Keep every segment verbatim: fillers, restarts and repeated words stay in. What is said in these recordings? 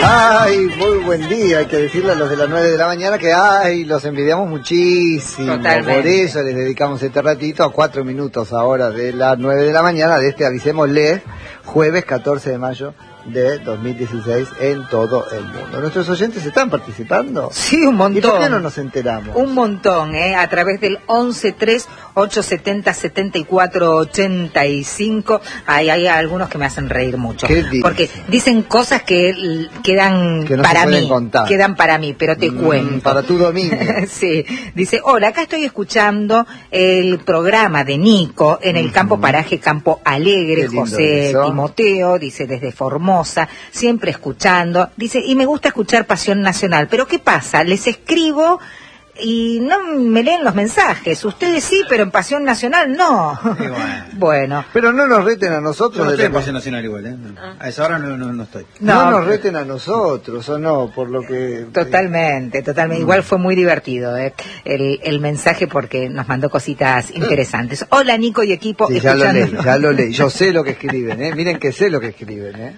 Ay, muy buen día, hay que decirle a los de las nueve de la mañana que ay, los envidiamos muchísimo. Totalmente. Por eso les dedicamos este ratito a cuatro minutos ahora de las nueve de la mañana de este, avisémosle, jueves catorce de mayo de dos mil dieciséis en todo el mundo. ¿Nuestros oyentes están participando? Sí, un montón. ¿Y por qué no nos enteramos? Un montón, ¿eh? A través del once tres ocho setenta setenta y cuatro ochenta y cinco. Hay, hay algunos que me hacen reír mucho. ¿Qué dicen? Porque dicen cosas que l- quedan Que no para se pueden mí. contar. Quedan para mí, pero te Mm, cuento. para tu domingo. Sí. Dice, hola, acá estoy escuchando el programa de Nico en el Ujú. campo paraje Campo Alegre, Qué lindo José eso. Timoteo, dice desde Formosa, siempre escuchando. Dice, y me gusta escuchar Pasión Nacional. Pero ¿qué pasa? Les escribo y no me leen los mensajes. Ustedes sí, pero en Pasión Nacional no. Y bueno. Bueno. Pero no nos reten a Yo nosotros. no de estoy en la- Pasión Nacional igual, ¿eh? A esa hora no, no, no estoy. No, No, nos reten a nosotros, o no, por lo que... Totalmente, totalmente. Igual fue muy divertido ¿eh? el, el mensaje porque nos mandó cositas interesantes. Hola Nico y equipo, Sí, ya lo leí, escuchándolos, ya lo leí. Yo sé lo que escriben, ¿eh? Miren que sé lo que escriben, ¿eh?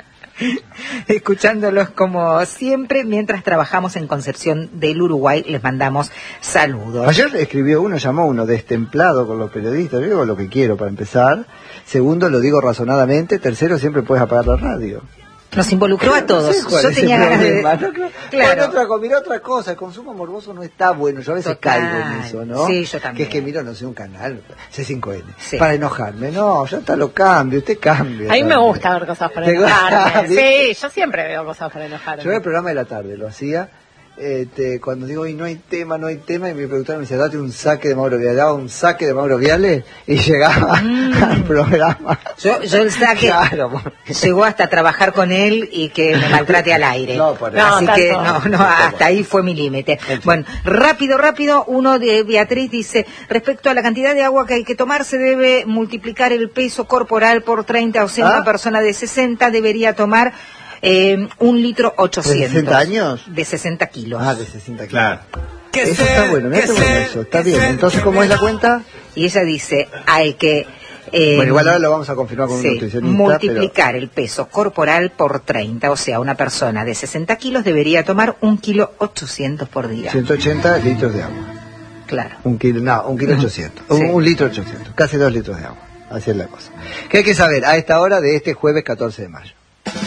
escuchándolos como siempre mientras trabajamos en Concepción del Uruguay. Les mandamos saludos. Ayer escribió uno, llamó uno destemplado con los periodistas. Yo digo lo que quiero para empezar. Segundo, lo digo razonadamente. Tercero, siempre puedes apagar la radio. Nos involucró a todos. No sé cuál Yo es el tenía ganas de... problema, ¿no? Claro. Claro. Bueno, otra, co- mira otra cosa, el consumo morboso no está bueno. Yo a veces Total. caigo en eso, ¿no? Sí, yo también. Que es que miro, no sé, un canal, C cinco N, Sí. para enojarme. No, ya está, lo cambio, usted cambia. A mí me también. gusta ver cosas para ¿Te enojarme. gusta? Sí, yo siempre veo cosas para enojarme. Yo en el programa de la tarde lo hacía, este, cuando digo, y no hay tema, no hay tema, y mi productora me decía, date un saque de Mauro Viale, daba un saque de Mauro Viale, y llegaba Mm. al programa. Yo, yo el saque Claro, porque- llegó hasta trabajar con él y que me maltrate al aire. No, por eso. Así No, que tanto. no, no, hasta ahí fue mi límite. Bueno, rápido, rápido, uno de Beatriz dice, respecto a la cantidad de agua que hay que tomar, se debe multiplicar el peso corporal por treinta, o sea, ¿Ah? una persona de sesenta debería tomar eh, un litro ochocientos. ¿De sesenta años? De sesenta kilos. Ah, de sesenta kilos. Claro. Eso está bueno, mira qué bueno eso, está bien. Entonces, ¿cómo es la cuenta? Y ella dice, hay que... eh, Bueno, igual ahora lo vamos a confirmar con sí, un nutricionista. multiplicar el peso corporal por treinta, o sea, una persona de sesenta kilos debería tomar un kilo ochocientos por día. Pero ciento ochenta litros de agua. Claro. Un kilo, no, un kilo ochocientos. Un, Sí. un litro ochocientos, casi dos litros de agua. Así es la cosa. ¿Qué hay que saber a esta hora de este jueves catorce de mayo?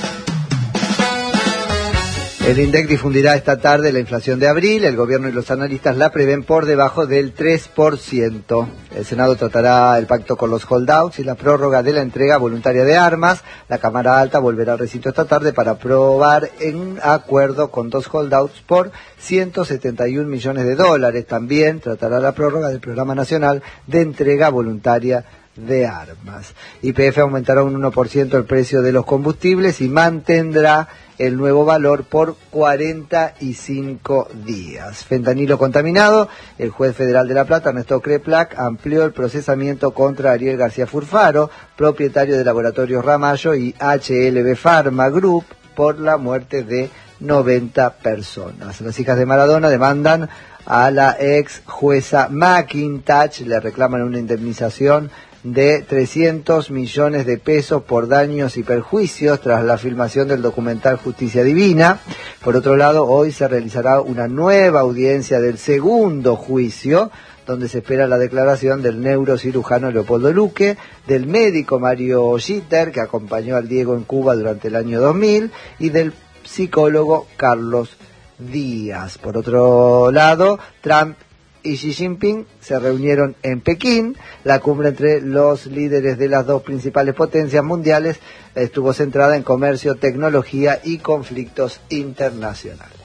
El INDEC difundirá esta tarde la inflación de abril. El gobierno y los analistas la prevén por debajo del tres por ciento. El Senado tratará el pacto con los holdouts y la prórroga de la entrega voluntaria de armas. La Cámara Alta volverá al recinto esta tarde para aprobar un acuerdo con dos holdouts por ciento setenta y un millones de dólares. También tratará la prórroga del Programa Nacional de Entrega Voluntaria de Armas. Y P F aumentará un uno por ciento el precio de los combustibles y mantendrá el nuevo valor por cuarenta y cinco días. Fentanilo contaminado, el juez federal de La Plata, Ernesto Kreplak, amplió el procesamiento contra Ariel García Furfaro, propietario de Laboratorios Ramallo y H L B Pharma Group, por la muerte de noventa personas. Las hijas de Maradona demandan a la ex jueza McIntosh, le reclaman una indemnización de trescientos millones de pesos por daños y perjuicios tras la filmación del documental Justicia Divina. Por otro lado, hoy se realizará una nueva audiencia del segundo juicio, donde se espera la declaración del neurocirujano Leopoldo Luque, del médico Mario Gitter, que acompañó al Diego en Cuba durante el año dos mil, y del psicólogo Carlos Díaz. Por otro lado, Trump y Xi Jinping se reunieron en Pekín. La cumbre entre los líderes de las dos principales potencias mundiales estuvo centrada en comercio, tecnología y conflictos internacionales.